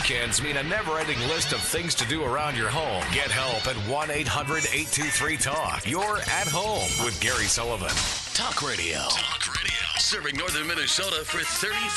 weekends mean a never-ending list of things to do around your home. Get help at 1-800-823-TALK. You're at home with Gary Sullivan. Talk Radio. Talk Radio. Serving northern Minnesota for 30